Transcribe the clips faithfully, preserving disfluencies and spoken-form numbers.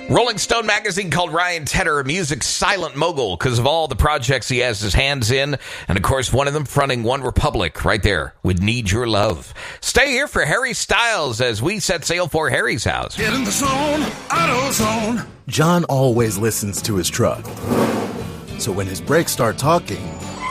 Rolling Stone magazine called Ryan Tedder a music silent mogul because of all the projects he has his hands in. And, of course, one of them fronting One Republic right there with Need Your Love. Stay here for Harry Styles as we set sail for Harry's house. Get in the zone, AutoZone. John always listens to his truck. So when his brakes start talking,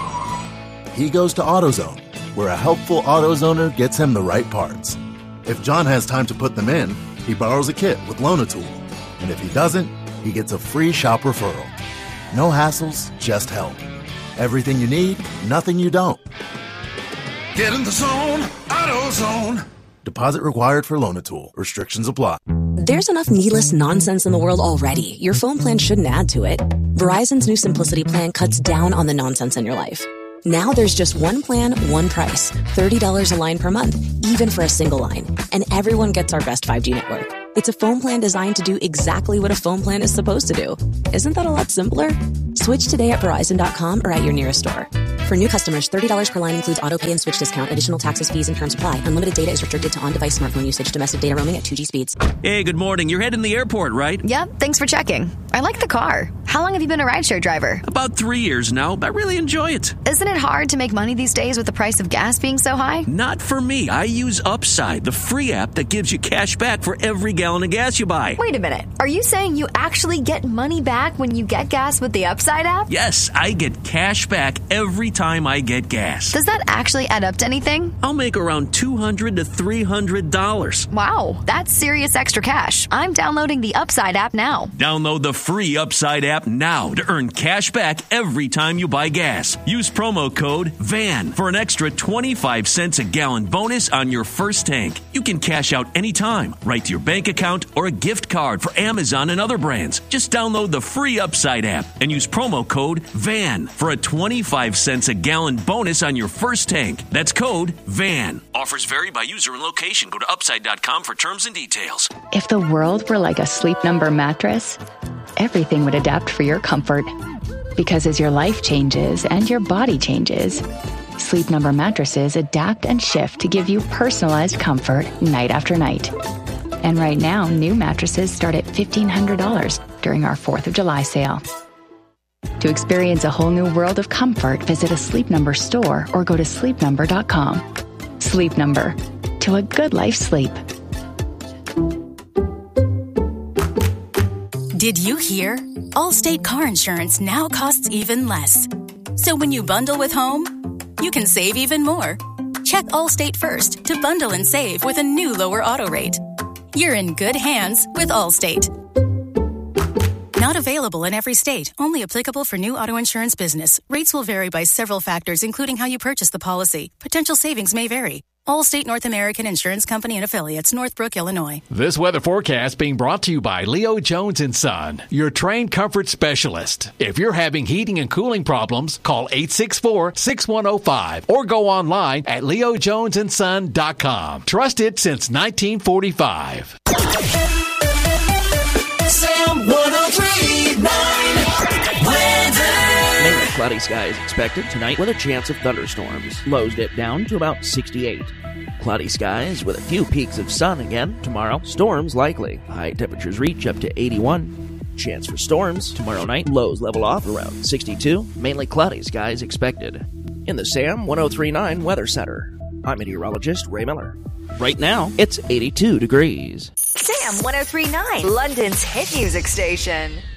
he goes to AutoZone, where a helpful AutoZoner gets him the right parts. If John has time to put them in, he borrows a kit with Loan-A-Tool. And if he doesn't, he gets a free shop referral. No hassles, just help. Everything you need, nothing you don't. Get in the zone, AutoZone. Deposit required for Loan-A-Tool. Restrictions apply. There's enough needless nonsense in the world already. Your phone plan shouldn't add to it. Verizon's new Simplicity plan cuts down on the nonsense in your life. Now there's just one plan, one price. thirty dollars a line per month, even for a single line. And everyone gets our best five G network. It's a phone plan designed to do exactly what a phone plan is supposed to do. Isn't that a lot simpler? Switch today at Verizon dot com or at your nearest store. For new customers, thirty dollars per line includes auto pay and switch discount. Additional taxes, fees, and terms apply. Unlimited data is restricted to on-device smartphone usage. Domestic data roaming at two G speeds. Hey, good morning. You're heading to the airport, right? Yep, thanks for checking. I like the car. How long have you been a rideshare driver? About three years now. I really enjoy it. Isn't it hard to make money these days with the price of gas being so high? Not for me. I use Upside, the free app that gives you cash back for every gallon of gas you buy. Wait a minute. Are you saying you actually get money back when you get gas with the Upside app? Yes, I get cash back every time I get gas. Does that actually add up to anything? I'll make around two hundred to three hundred dollars. Wow, that's serious extra cash. I'm downloading the Upside app now. Download the free Upside app now to earn cash back every time you buy gas. Use promo code V A N for an extra twenty-five cents a gallon bonus on your first tank. You can cash out anytime, right to your bank account or a gift card for Amazon and other brands. Just download the free Upside app and use promo code V A N for a twenty-five cents a gallon bonus on your first tank. That's code V A N. Offers vary by user and location. Go to upside dot com for terms and details. If the world were like a Sleep Number mattress, everything would adapt for your comfort. Because as your life changes and your body changes, Sleep Number mattresses adapt and shift to give you personalized comfort night after night. And right now, new mattresses start at fifteen hundred dollars during our fourth of July sale. To experience a whole new world of comfort, visit a Sleep Number store or go to sleep number dot com. Sleep Number. To a good life sleep. Did you hear? Allstate car insurance now costs even less. So when you bundle with home, you can save even more. Check Allstate first to bundle and save with a new lower auto rate. You're in good hands with Allstate. Not available in every state. Only applicable for new auto insurance business. Rates will vary by several factors, including how you purchase the policy. Potential savings may vary. Allstate North American Insurance Company and Affiliates, Northbrook, Illinois. This weather forecast being brought to you by Leo Jones and Son, your trained comfort specialist. If you're having heating and cooling problems, call eight six four, six one zero five or go online at leo jones and son dot com. Trusted since nineteen forty-five. Sam one oh three point nine weather. Mainly cloudy skies expected tonight with a chance of thunderstorms. Lows dip down to about sixty-eight. Cloudy skies with a few peaks of sun again tomorrow. Storms likely. High temperatures reach up to eighty-one. Chance for storms tomorrow night. Lows level off around sixty-two. Mainly cloudy skies expected. In the Sam one oh three point nine Weather Center, I'm meteorologist Ray Miller. Right now, it's eighty-two degrees. Sam one oh three point nine, London's hit music station.